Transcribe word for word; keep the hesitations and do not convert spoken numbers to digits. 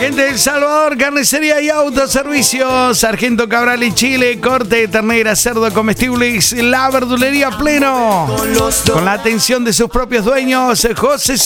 Gente de El Salvador, carnicería y autoservicios, Sargento Cabral y Chile, corte de ternera, cerdo comestibles, la verdulería Pleno, con la atención de sus propios dueños, José